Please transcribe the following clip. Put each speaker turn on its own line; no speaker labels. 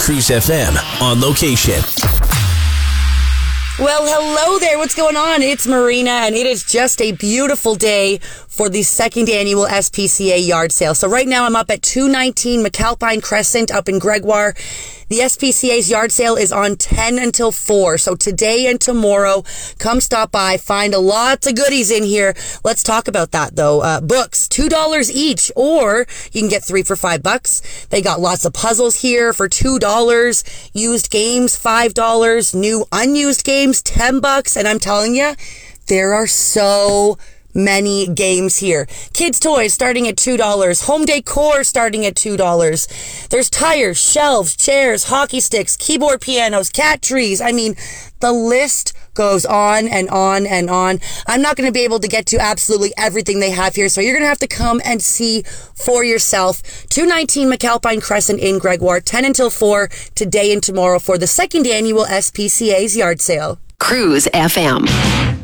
Cruise FM on location.
Well, hello there. What's going on? It's Marina, and it is just a beautiful day for the second annual SPCA yard sale. So right now I'm up at 219 McAlpine Crescent up in Gregoire. The SPCA's yard sale is on 10 until 4. So today and tomorrow, come stop by, find a lot of goodies in here. Let's talk about that though. Books, $2 each, or you can get 3 for $5. They got lots of puzzles here for $2. Used games, $5. New unused games, $10. And I'm telling you, there are so many games here. Kids' toys starting at $2. Home decor starting at $2. There's tires, shelves, chairs, hockey sticks, keyboard pianos, cat trees. I mean, the list goes on and on and on. I'm not going to be able to get to absolutely everything they have here, so you're going to have to come and see for yourself. 219 McAlpine Crescent in Gregoire, 10 until 4, today and tomorrow for the second annual SPCA's yard sale.
Cruise FM.